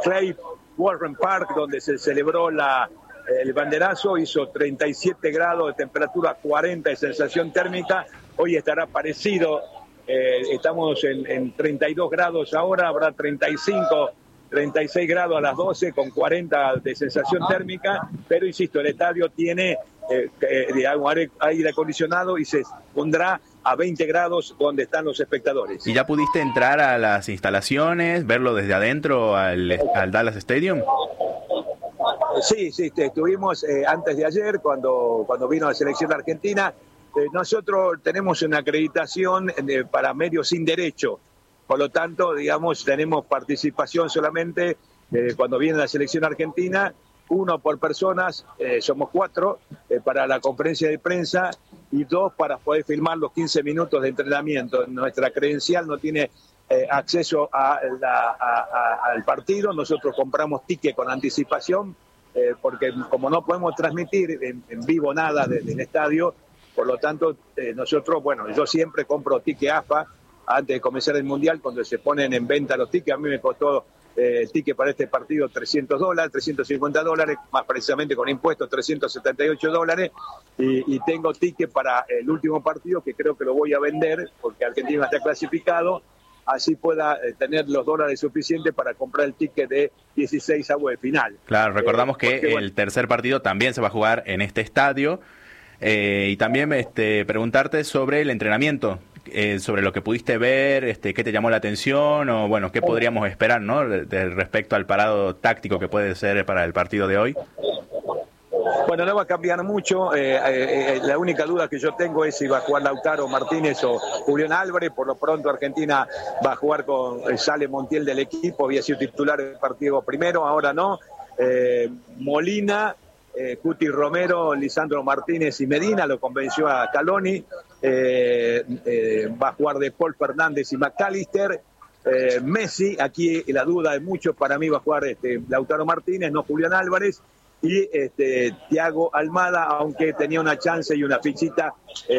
Clay Warren Park, donde se celebró el banderazo, hizo 37 grados de temperatura, 40 de sensación térmica. Hoy estará parecido, estamos en 32 grados ahora, habrá 36 grados a las 12 con 40 de sensación térmica, pero insisto, el estadio tiene aire acondicionado y se pondrá a 20 grados donde están los espectadores. ¿Y ya pudiste entrar a las instalaciones, verlo desde adentro al Dallas Stadium? Sí, estuvimos antes de ayer cuando vino la selección argentina. Nosotros tenemos una acreditación para medios sin derecho, por lo tanto, digamos, tenemos participación solamente cuando viene la selección argentina, 1 por personas, somos 4 para la conferencia de prensa y 2 para poder filmar los 15 minutos de entrenamiento. Nuestra credencial no tiene acceso al partido, nosotros compramos ticket con anticipación, porque como no podemos transmitir en vivo nada del estadio, por lo tanto, nosotros, yo siempre compro ticket AFA antes de comenzar el Mundial, cuando se ponen en venta los tickets. A mí me costó el ticket para este partido $300, $350, más precisamente con impuestos $378, y tengo ticket para el último partido, que creo que lo voy a vender, porque Argentina está clasificado, así pueda tener los dólares suficientes para comprar el ticket de 16avos de final. Claro, recordamos que el tercer partido también se va a jugar en este estadio. Y también preguntarte sobre el entrenamiento, sobre lo que pudiste ver, qué te llamó la atención o qué podríamos esperar, ¿no? Respecto al parado táctico que puede ser para el partido de hoy. Bueno, no va a cambiar mucho. La única duda que yo tengo es si va a jugar Lautaro Martínez o Julián Álvarez. Por lo pronto Argentina va a jugar con Sale Montiel del equipo, había sido titular del partido primero, ahora no. Molina, Cuti Romero, Lisandro Martínez y Medina, lo convenció a Scaloni. Va a jugar de Paul Fernández y McAllister. Messi, aquí la duda de muchos, para mí va a jugar Lautaro Martínez, no Julián Álvarez. Y Thiago Almada, aunque tenía una chance y una fichita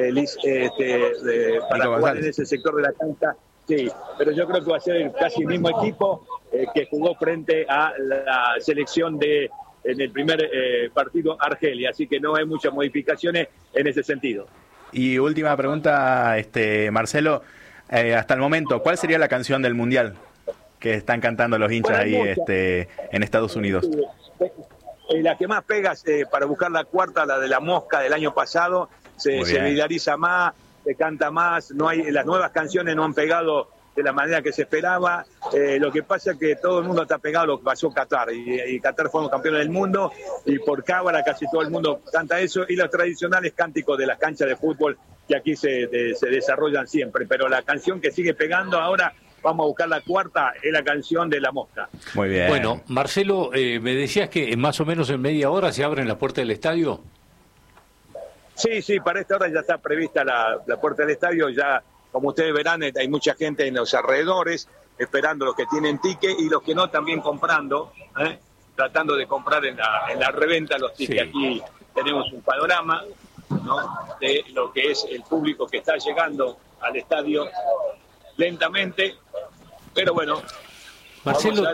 para jugar en ese sector de la cancha. Sí, pero yo creo que va a ser casi el mismo equipo que jugó frente a la selección en el primer partido Argelia, así que no hay muchas modificaciones en ese sentido. Y última pregunta, Marcelo, hasta el momento, ¿cuál sería la canción del Mundial que están cantando los hinchas ahí en Estados Unidos? La que más pega para buscar la cuarta, la de La Mosca del año pasado, se viraliza más, se canta más, las nuevas canciones no han pegado de la manera que se esperaba. Lo que pasa es que todo el mundo está pegado a lo que pasó Qatar, y Qatar fueron campeones del mundo, y por cábala casi todo el mundo canta eso, y los tradicionales cánticos de las canchas de fútbol que aquí se desarrollan siempre, pero la canción que sigue pegando ahora, vamos a buscar la cuarta, es la canción de La Mosca. Muy bien. Bueno, Marcelo, me decías que más o menos en media hora se abren las puertas del estadio. Sí, para esta hora ya está prevista la puerta del estadio. Ya, como ustedes verán, hay mucha gente en los alrededores esperando, los que tienen ticket y los que no también comprando, tratando de comprar en la reventa los tickets. Sí. Aquí tenemos un panorama, ¿no?, de lo que es el público que está llegando al estadio lentamente, pero bueno. Marcelo,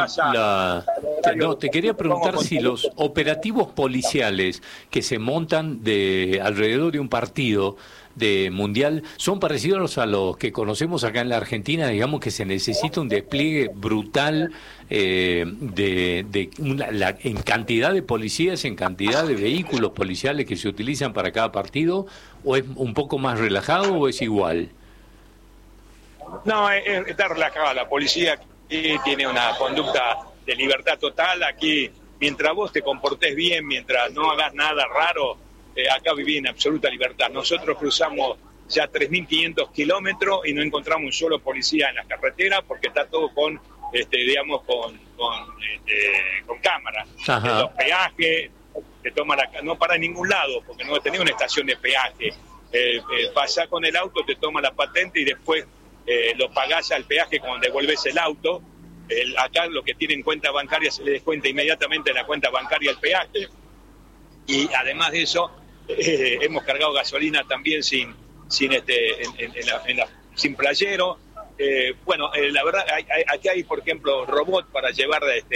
te quería preguntar si los operativos policiales que se montan alrededor de un partido de mundial son parecidos a los que conocemos acá en la Argentina, digamos que se necesita un despliegue brutal en cantidad de policías, en cantidad de vehículos policiales que se utilizan para cada partido, o es un poco más relajado o es igual. No, está relajada la policía. Y tiene una conducta de libertad total. Aquí, mientras vos te comportés bien, mientras no hagas nada raro, acá viví en absoluta libertad. Nosotros cruzamos ya 3.500 kilómetros y no encontramos un solo policía en las carreteras, porque está todo con cámaras. Los peajes, no para en ningún lado, porque no tenía una estación de peaje. Pasás con el auto, te toma la patente y después lo pagás al peaje cuando devuelves el auto. Acá lo que tienen cuenta bancaria se le descuenta inmediatamente en la cuenta bancaria el peaje, y además de eso hemos cargado gasolina también sin playero. La verdad, aquí hay, por ejemplo, robot para llevar